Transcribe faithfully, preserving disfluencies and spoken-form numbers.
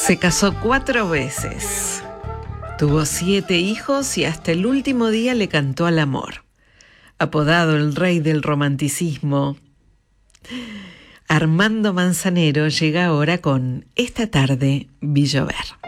Se casó cuatro veces. Tuvo siete hijos y hasta el último día le cantó al amor. Apodado el rey del romanticismo, Armando Manzanero llega ahora con Esta tarde vi llover.